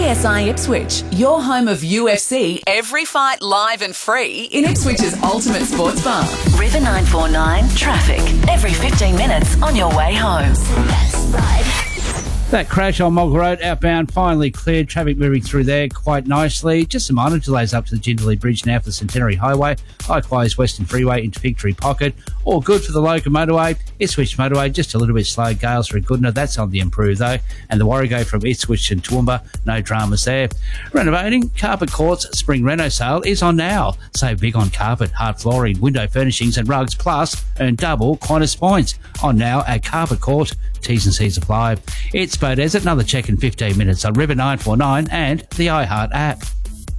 PSI Ipswich, your home of UFC, every fight live and free in Ipswich's ultimate sports bar. River 949 traffic every 15 minutes on your way home. Best ride. That crash on Moggle Road outbound finally cleared. Traffic moving through there quite nicely. Just some minor delays up to the Jindalee Bridge now for the Centenary Highway. Likewise, Western Freeway into Victory Pocket. All good for the local motorway. Ipswich motorway just a little bit slow. Galesbury Goodna, that's on the improve though. And the Warrego from Ipswich and Toowoomba, no dramas there. Renovating, Carpet Court's Spring Reno sale is on now. Save big on carpet, hard flooring, window furnishings and rugs, plus earn double Qantas points. On now at Carpet Court. T's and C's apply. It's Beaudesert, another check in 15 minutes on River 949 and the iHeart app.